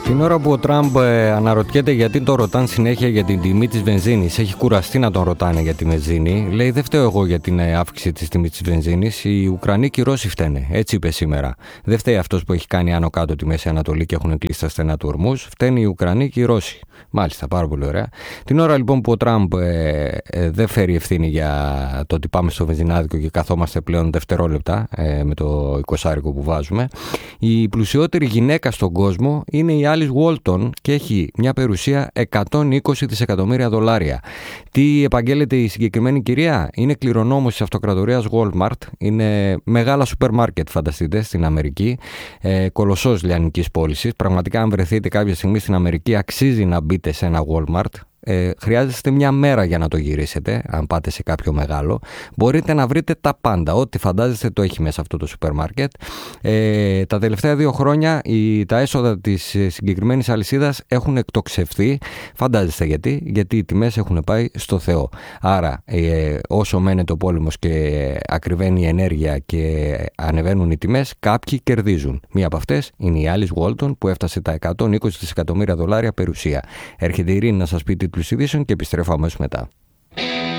Την ώρα που ο Τραμπ αναρωτιέται γιατί τον ρωτάνε συνέχεια για την τιμή της βενζίνης, έχει κουραστεί να τον ρωτάνε για τη βενζίνη, λέει δεν φταίω εγώ για την αύξηση της τιμής της βενζίνης, οι Ουκρανοί και οι Ρώσοι φταίνε. Έτσι είπε σήμερα. Δεν φταίει αυτός που έχει κάνει άνω κάτω τη Μέση Ανατολή και έχουν κλείσει τα στενά του Ορμούζ, φταίνουν οι Ουκρανοί και οι Ρώσοι. Μάλιστα, πάρα πολύ ωραία. Την ώρα λοιπόν που ο Τραμπ δεν φέρει ευθύνη για το ότι πάμε στο βενζινάδικο και καθόμαστε πλέον δευτερόλεπτα με το 20 που βάζουμε, η πλουσιότερη γυναίκα στον κόσμο είναι η Alice Walton και έχει μια περιουσία 120 δισεκατομμύρια δολάρια. Τι επαγγέλλεται η συγκεκριμένη κυρία? Είναι κληρονόμος της αυτοκρατορίας Walmart. Είναι μεγάλα σούπερ μάρκετ, φανταστείτε, στην Αμερική. Κολοσσός λιανικής πώλησης. Πραγματικά, αν βρεθείτε κάποια στιγμή στην Αμερική, αξίζει να μπείτε σε ένα Walmart. Χρειάζεστε μια μέρα για να το γυρίσετε. Αν πάτε σε κάποιο μεγάλο, μπορείτε να βρείτε τα πάντα. Ό,τι φαντάζεστε το έχει μέσα αυτό το σούπερ μάρκετ. Τα τελευταία 2 χρόνια τα έσοδα της συγκεκριμένης αλυσίδας έχουν εκτοξευθεί. Φαντάζεστε γιατί οι τιμές έχουν πάει στο Θεό. Άρα όσο μένεται ο πόλεμος και ακριβένει η ενέργεια και ανεβαίνουν οι τιμές, κάποιοι κερδίζουν. Μία από αυτές είναι η Alice Walton που έφτασε τα 120 δισεκατομμύρια δολάρια περιουσία. Έρχεται η Ειρήνη να σας πει τίτλους ειδήσεων και επιστρέφω αμέσως μετά.